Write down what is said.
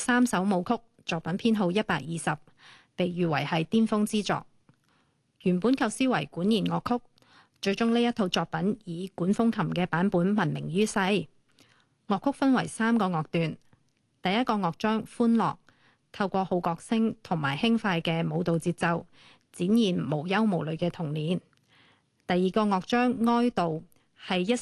3首舞曲，作品編號120，被譽為係巔峰之作。原本構思為管弦樂曲，最終呢一套作品以管風琴嘅版本聞名於世。樂曲分為3個樂段，第一個樂章歡樂，透過號角聲同埋輕快嘅舞蹈節奏，展現無憂無慮嘅童年。第二個樂章哀悼，係一